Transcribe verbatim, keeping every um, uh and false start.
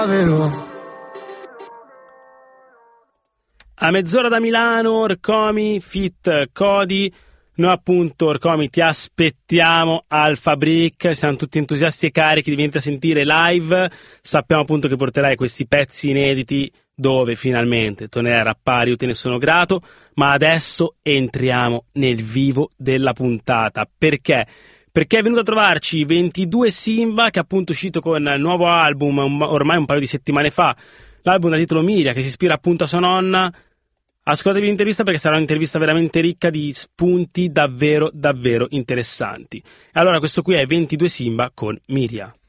A mezz'ora da Milano, Orcomi, Fit Cody. Noi appunto, Orcomi, ti aspettiamo al Fabric, siamo tutti entusiasti e carichi di venire a sentire live. Sappiamo appunto che porterai questi pezzi inediti dove finalmente tornerai a rappare, io te ne sono grato. Ma adesso entriamo nel vivo della puntata. Perché? Perché è venuto a trovarci ventidue Simba, che è appunto uscito con il nuovo album ormai un paio di settimane fa, l'album da titolo Miria, che si ispira appunto a sua nonna. Ascoltatevi l'intervista perché sarà un'intervista veramente ricca di spunti davvero davvero interessanti. Allora questo qui è ventidue Simba con Miria.